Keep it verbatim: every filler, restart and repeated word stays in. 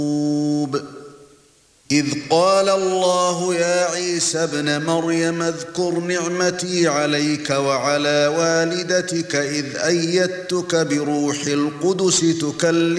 إذ قال الله يا عيسى ابن مريم اذكر نعمتي عليك وعلى والدتك إذ أيدتك بروح القدس تكلم